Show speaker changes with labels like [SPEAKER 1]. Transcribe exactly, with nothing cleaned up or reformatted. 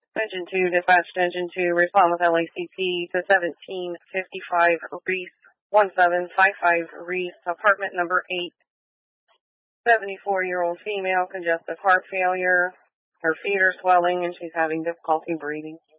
[SPEAKER 1] Engine two, dispatched engine two, respond with L A C P to seventeen fifty-five Reese, one seven five five Reese, apartment number eight, seventy-four-year-old female, congestive heart failure. Her feet are swelling and she's having difficulty breathing.